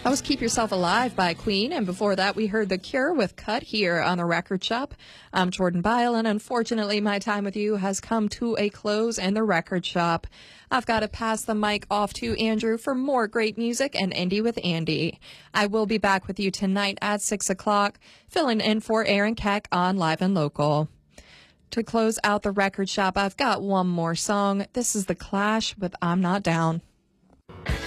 That was Keep Yourself Alive by Queen, and before that we heard The Cure with Cut here on The Record Shop. I'm Jordan Byle, and unfortunately my time with you has come to a close in The Record Shop. I've got to pass the mic off to Andrew for more great music and Indie with Andy. I will be back with you tonight at 6 o'clock, filling in for Aaron Keck on Live and Local. To close out The Record Shop, I've got one more song. This is The Clash with I'm Not Down.